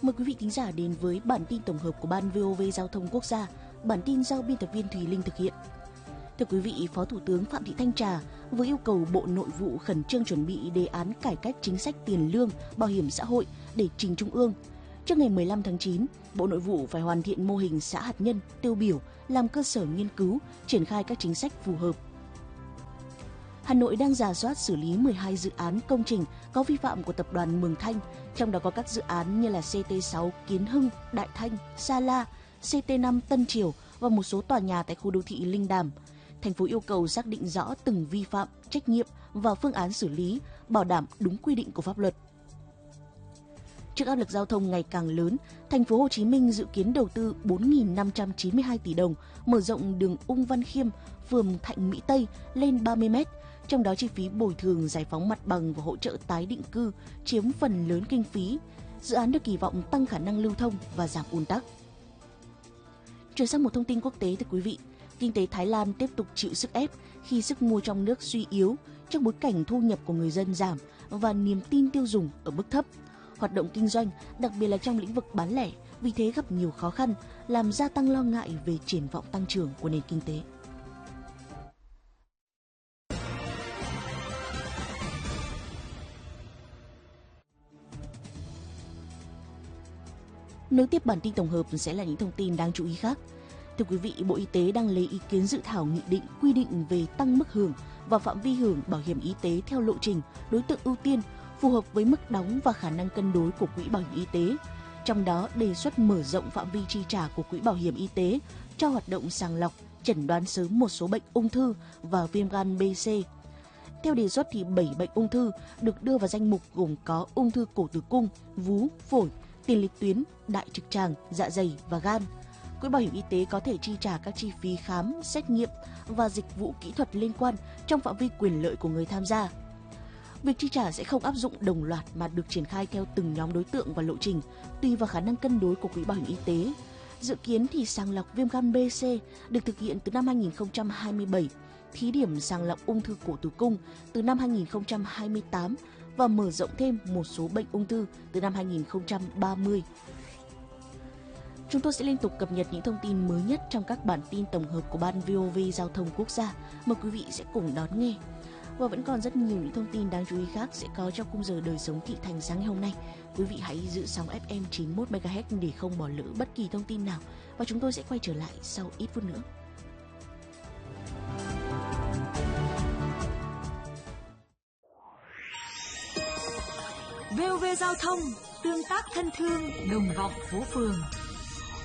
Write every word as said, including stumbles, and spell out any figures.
Mời quý vị thính giả đến với bản tin tổng hợp của Ban vê o vê Giao thông Quốc gia. Bản tin do biên tập viên Thùy Linh thực hiện. Thưa quý vị, Phó Thủ tướng Phạm Thị Thanh Trà vừa yêu cầu Bộ Nội vụ khẩn trương chuẩn bị đề án cải cách chính sách tiền lương, bảo hiểm xã hội để trình Trung ương. Trước ngày mười lăm tháng chín, Bộ Nội vụ phải hoàn thiện mô hình xã hạt nhân, tiêu biểu làm cơ sở nghiên cứu, triển khai các chính sách phù hợp. Hà Nội đang rà soát xử lý mười hai dự án công trình có vi phạm của tập đoàn Mường Thanh, trong đó có các dự án như là xê tê sáu Kiến Hưng, Đại Thanh, Sa La, xê tê năm Tân Triều và một số tòa nhà tại khu đô thị Linh Đàm. Thành phố yêu cầu xác định rõ từng vi phạm, trách nhiệm và phương án xử lý, bảo đảm đúng quy định của pháp luật. Trước áp lực giao thông ngày càng lớn, thành phố Hồ Chí Minh dự kiến đầu tư bốn nghìn năm trăm chín mươi hai tỷ đồng mở rộng đường Ung Văn Khiêm, phường Thạnh Mỹ Tây lên ba mươi mét, trong đó chi phí bồi thường giải phóng mặt bằng và hỗ trợ tái định cư chiếm phần lớn kinh phí. Dự án được kỳ vọng tăng khả năng lưu thông và giảm ùn tắc. Chuyển sang một thông tin quốc tế thưa quý vị, kinh tế Thái Lan tiếp tục chịu sức ép khi sức mua trong nước suy yếu trong bối cảnh thu nhập của người dân giảm và niềm tin tiêu dùng ở mức thấp. Hoạt động kinh doanh, đặc biệt là trong lĩnh vực bán lẻ, vì thế gặp nhiều khó khăn, làm gia tăng lo ngại về triển vọng tăng trưởng của nền kinh tế. Nối tiếp bản tin tổng hợp sẽ là những thông tin đáng chú ý khác. Thưa quý vị, Bộ Y tế đang lấy ý kiến dự thảo nghị định quy định về tăng mức hưởng và phạm vi hưởng bảo hiểm y tế theo lộ trình, đối tượng ưu tiên, phù hợp với mức đóng và khả năng cân đối của quỹ bảo hiểm y tế. Trong đó đề xuất mở rộng phạm vi chi trả của quỹ bảo hiểm y tế cho hoạt động sàng lọc, chẩn đoán sớm một số bệnh ung thư và viêm gan B, C. Theo đề xuất thì bảy bệnh ung thư được đưa vào danh mục gồm có ung thư cổ tử cung, vú, phổi, tiền liệt tuyến, đại trực tràng, dạ dày và gan. Quỹ bảo hiểm y tế có thể chi trả các chi phí khám, xét nghiệm và dịch vụ kỹ thuật liên quan trong phạm vi quyền lợi của người tham gia. Việc chi trả sẽ không áp dụng đồng loạt mà được triển khai theo từng nhóm đối tượng và lộ trình, tùy vào khả năng cân đối của quỹ bảo hiểm y tế. Dự kiến thì sàng lọc viêm gan B, C được thực hiện từ năm hai nghìn không trăm hai mươi bảy, thí điểm sàng lọc ung thư cổ tử cung từ năm hai nghìn không trăm hai mươi tám và mở rộng thêm một số bệnh ung thư từ năm hai nghìn không trăm ba mươi. Chúng tôi sẽ liên tục cập nhật những thông tin mới nhất trong các bản tin tổng hợp của Ban vê o vê Giao thông Quốc gia. Mời quý vị sẽ cùng đón nghe. Và vẫn còn rất nhiều những thông tin đáng chú ý khác sẽ có trong khung giờ đời sống thị thành sáng ngày hôm nay. Quý vị hãy giữ sóng ép em chín mươi mốt mê ga héc để không bỏ lỡ bất kỳ thông tin nào. Và chúng tôi sẽ quay trở lại sau ít phút nữa. vê o vê Giao thông, tương tác thân thương, đồng vọng phố phường.